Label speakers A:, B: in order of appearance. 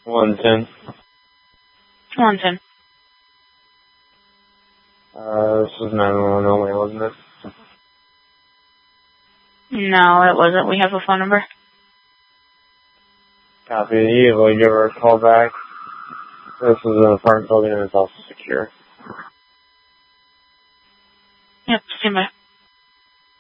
A: 110.
B: 110.
A: This was 911 only, wasn't it?
B: No, it wasn't. We have a phone number.
A: Copy. You will give her a call back. This is an apartment building and it's also secure.
B: Yep, stand by.